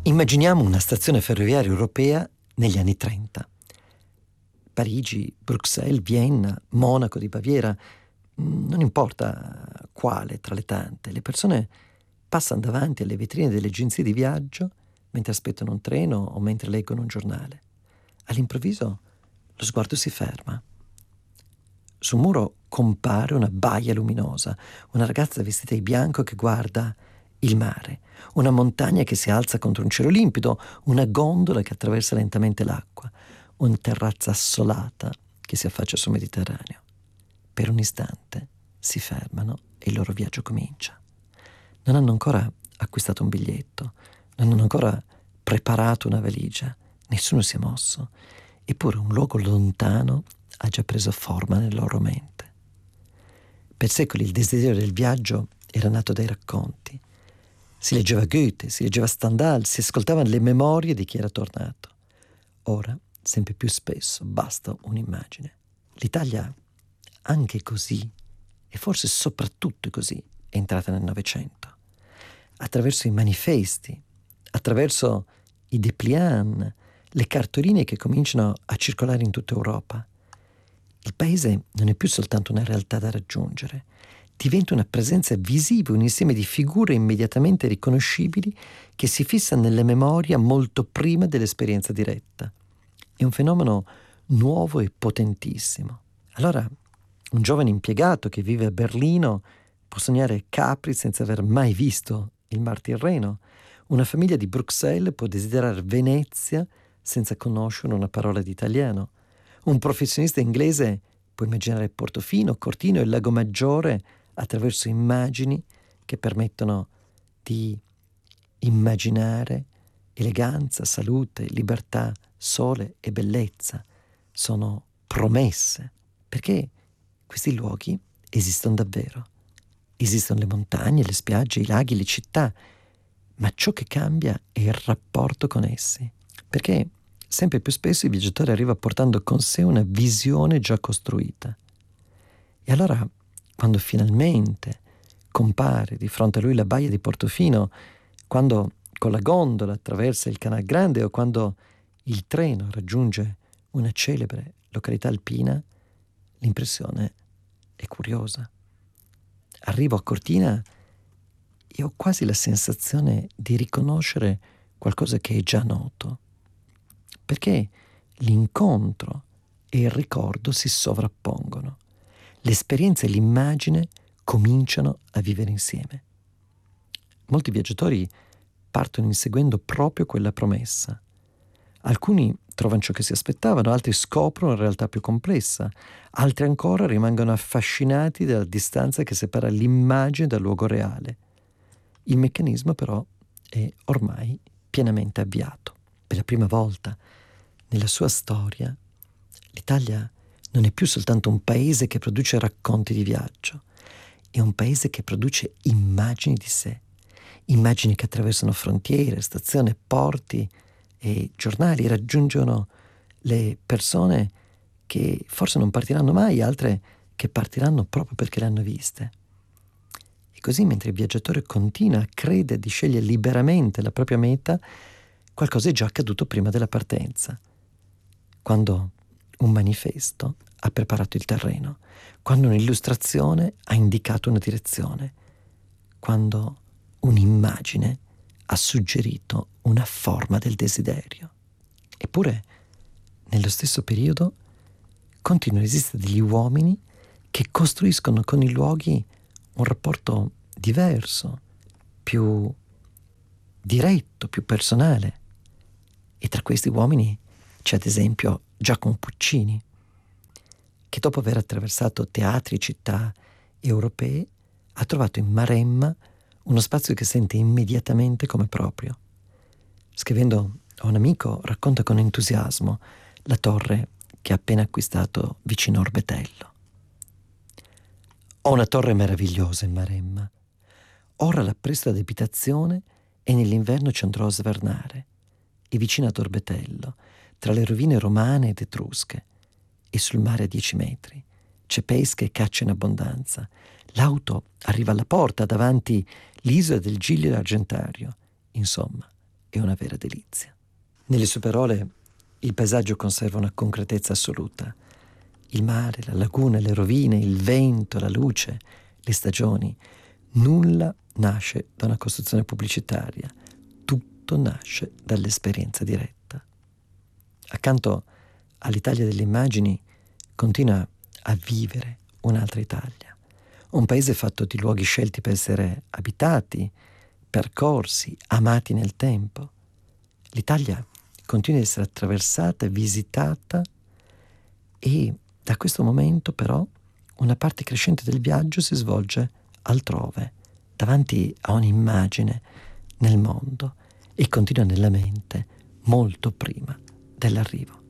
Immaginiamo una stazione ferroviaria europea negli anni 30. Parigi, Bruxelles, Vienna, Monaco di Baviera, non importa quale tra le tante, le persone passano davanti alle vetrine delle agenzie di viaggio mentre aspettano un treno o mentre leggono un giornale. All'improvviso lo sguardo si ferma. Sul muro compare una baia luminosa, una ragazza vestita di bianco che guarda il mare, una montagna che si alza contro un cielo limpido, una gondola che attraversa lentamente l'acqua, una terrazza assolata che si affaccia sul Mediterraneo. Per un istante si fermano e il loro viaggio comincia. Non hanno ancora acquistato un biglietto, non hanno ancora preparato una valigia, nessuno si è mosso, eppure un luogo lontano ha già preso forma nella loro mente. Per secoli il desiderio del viaggio era nato dai racconti. Si leggeva Goethe, si leggeva Stendhal, si ascoltavano le memorie di chi era tornato. Ora, sempre più spesso, basta un'immagine. L'Italia, anche così, e forse soprattutto così, è entrata nel Novecento. Attraverso i manifesti, attraverso i dépliant, le cartoline che cominciano a circolare in tutta Europa. Il paese non è più soltanto una realtà da raggiungere, diventa una presenza visiva, un insieme di figure immediatamente riconoscibili che si fissa nelle memorie molto prima dell'esperienza diretta. È un fenomeno nuovo e potentissimo. Allora, un giovane impiegato che vive a Berlino può sognare Capri senza aver mai visto il Mar Tirreno. Una famiglia di Bruxelles può desiderare Venezia senza conoscere una parola di italiano. Un professionista inglese può immaginare Portofino, Cortino e il Lago Maggiore attraverso immagini che permettono di immaginare eleganza, salute, libertà, sole e bellezza. Sono promesse, perché questi luoghi esistono davvero. Esistono le montagne, le spiagge, i laghi, le città, ma ciò che cambia è il rapporto con essi, perché sempre più spesso il viaggiatore arriva portando con sé una visione già costruita. E allora, quando finalmente compare di fronte a lui la baia di Portofino, quando con la gondola attraversa il Canal Grande o quando il treno raggiunge una celebre località alpina, l'impressione è curiosa. Arrivo a Cortina e ho quasi la sensazione di riconoscere qualcosa che è già noto, perché l'incontro e il ricordo si sovrappongono. L'esperienza e l'immagine cominciano a vivere insieme. Molti viaggiatori partono inseguendo proprio quella promessa. Alcuni trovano ciò che si aspettavano, altri scoprono una realtà più complessa, altri ancora rimangono affascinati dalla distanza che separa l'immagine dal luogo reale. Il meccanismo però è ormai pienamente avviato. Per la prima volta nella sua storia l'Italia non è più soltanto un paese che produce racconti di viaggio, è un paese che produce immagini di sé, immagini che attraversano frontiere, stazioni, porti e giornali, raggiungono le persone che forse non partiranno mai, altre che partiranno proprio perché le hanno viste. E così, mentre il viaggiatore continua a credere di scegliere liberamente la propria meta, qualcosa è già accaduto prima della partenza. Quando un manifesto ha preparato il terreno, quando un'illustrazione ha indicato una direzione, quando un'immagine ha suggerito una forma del desiderio. Eppure, nello stesso periodo, continuano ad esistere degli uomini che costruiscono con i luoghi un rapporto diverso, più diretto, più personale. E tra questi uomini c'è ad esempio Giacomo Puccini, che dopo aver attraversato teatri e città europee ha trovato in Maremma uno spazio che sente immediatamente come proprio. Scrivendo a un amico racconta con entusiasmo la torre che ha appena acquistato vicino Orbetello. Ho una torre meravigliosa in Maremma. Ora la presto ad abitazione e nell'inverno ci andrò a svernare. E vicino ad Orbetello, tra le rovine romane ed etrusche, e sul mare a 10 metri, c'è pesca e caccia in abbondanza. L'auto arriva alla porta, davanti l'isola del Giglio d'Argentario. Insomma, è una vera delizia. Nelle sue parole, il paesaggio conserva una concretezza assoluta. Il mare, la laguna, le rovine, il vento, la luce, le stagioni. Nulla nasce da una costruzione pubblicitaria. Tutto nasce dall'esperienza diretta. Accanto all'Italia delle immagini continua a vivere un'altra Italia. Un paese fatto di luoghi scelti per essere abitati, percorsi, amati nel tempo. L'Italia continua ad essere attraversata, visitata e da questo momento però una parte crescente del viaggio si svolge altrove, davanti a un'immagine nel mondo e continua nella mente molto prima dell'arrivo.